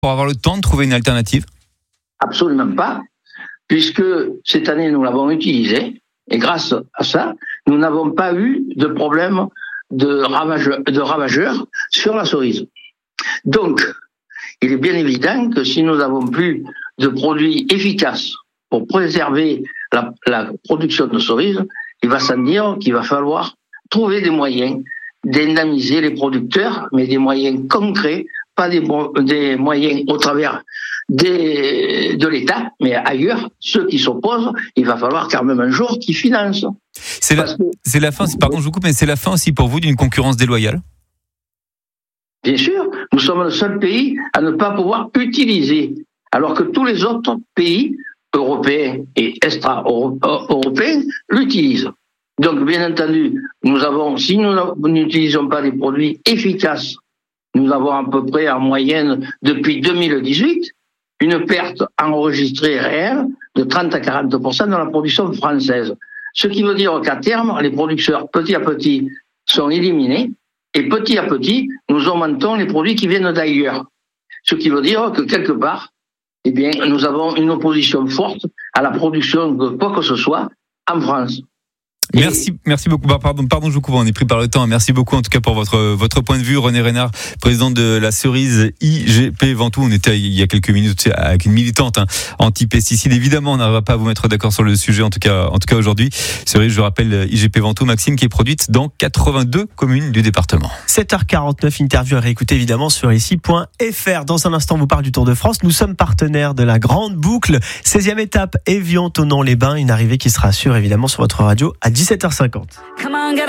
pour avoir le temps de trouver une alternative ? Absolument pas, puisque cette année nous l'avons utilisé, et grâce à ça, nous n'avons pas eu de problème de ravageurs sur la cerise. Donc, il est bien évident que si nous n'avons plus de produits efficaces pour préserver la production de cerises, il va sans dire qu'il va falloir trouver des moyens d'indemniser les producteurs, mais des moyens concrets, pas des moyens au travers de l'État, mais ailleurs, ceux qui s'opposent, il va falloir quand même un jour qu'ils financent. C'est la fin, pardon, je vous coupe, mais c'est la fin aussi pour vous d'une concurrence déloyale ? Bien sûr, nous sommes le seul pays à ne pas pouvoir utiliser, alors que tous les autres pays européens et extra-européens l'utilisent. Donc, bien entendu, si nous n'utilisons pas des produits efficaces, nous avons à peu près en moyenne, depuis 2018, une perte enregistrée réelle de 30 à 40% dans la production française. Ce qui veut dire qu'à terme, les producteurs, petit à petit, sont éliminés. Et petit à petit, nous augmentons les produits qui viennent d'ailleurs. Ce qui veut dire que quelque part, nous avons une opposition forte à la production de quoi que ce soit en France. Merci beaucoup. Pardon, je vous coupe, on est pris par le temps. Merci beaucoup en tout cas pour votre point de vue. René Reynard, président de la cerise IGP Ventoux. On était il y a quelques minutes avec une militante anti-pesticides. Évidemment, on n'arrivera pas à vous mettre d'accord sur le sujet, en tout cas aujourd'hui. Cerise, je rappelle, IGP Ventoux, Maxime, qui est produite dans 82 communes du département. 7h49, interview à réécouter évidemment sur ici.fr. Dans un instant, on vous parle du Tour de France. Nous sommes partenaires de la Grande Boucle. 16e étape, Évian-Thonon-les-Bains. Une arrivée qui sera sûre évidemment sur votre radio à 17h50.